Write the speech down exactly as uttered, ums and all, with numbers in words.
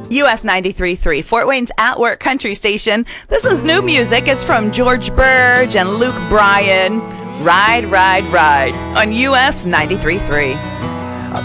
U S ninety-three point three, Fort Wayne's At Work Country Station. This is new music. It's from George Burge and Luke Bryan. Ride, Ride, Ride on U S ninety-three point three.